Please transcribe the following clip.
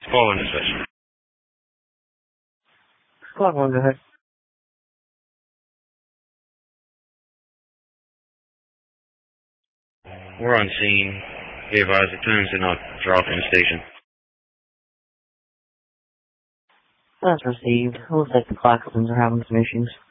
Call in session. Squad 1, go ahead. We're on scene. Be advised the tunes did not drop in the station. That's received. Looks like the Claxtons are having some issues.